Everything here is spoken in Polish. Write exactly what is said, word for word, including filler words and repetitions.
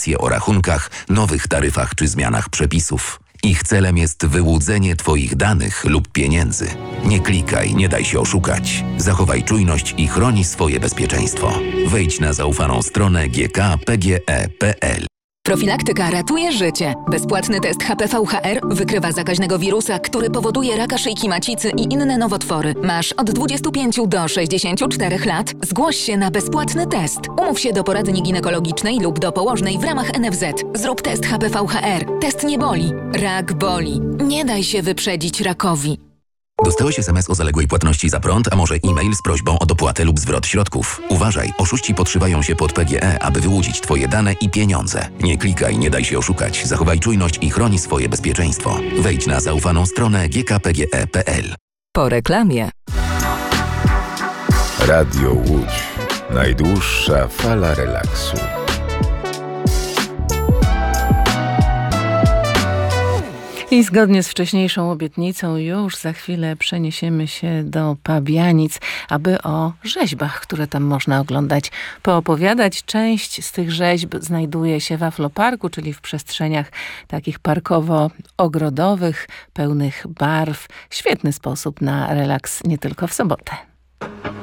informacje o rachunkach, nowych taryfach czy zmianach przepisów. Ich celem jest wyłudzenie Twoich danych lub pieniędzy. Nie klikaj, nie daj się oszukać. Zachowaj czujność i chroni swoje bezpieczeństwo. Wejdź na zaufaną stronę g k p g e kropka p l. Profilaktyka ratuje życie. Bezpłatny test H P V H R wykrywa zakaźnego wirusa, który powoduje raka szyjki macicy i inne nowotwory. Masz od dwudziestu pięciu do sześćdziesięciu czterech lat. Zgłoś się na bezpłatny test. Umów się do poradni ginekologicznej lub do położnej w ramach N F Z. Zrób test H P V H R. Test nie boli. Rak boli. Nie daj się wyprzedzić rakowi. Dostałeś es em es o zaległej płatności za prąd, a może e-mail z prośbą o dopłatę lub zwrot środków. Uważaj, oszuści podszywają się pod P G E, aby wyłudzić Twoje dane i pieniądze. Nie klikaj, nie daj się oszukać. Zachowaj czujność i chroni swoje bezpieczeństwo. Wejdź na zaufaną stronę g k p g e kropka p l. Po reklamie. Radio Łódź. Najdłuższa fala relaksu. I zgodnie z wcześniejszą obietnicą już za chwilę przeniesiemy się do Pabianic, aby o rzeźbach, które tam można oglądać, poopowiadać. Część z tych rzeźb znajduje się w Afloparku, czyli w przestrzeniach takich parkowo-ogrodowych, pełnych barw. Świetny sposób na relaks nie tylko w sobotę.